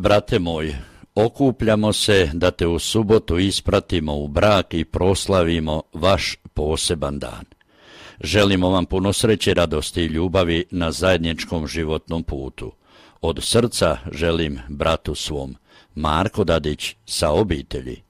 Brate moj, okupljamo se da te u subotu ispratimo u brak i proslavimo vaš poseban dan. Želimo vam puno sreće, radosti i ljubavi na zajedničkom životnom putu. Od srca želim bratu svom, Marko Dadić sa obitelji.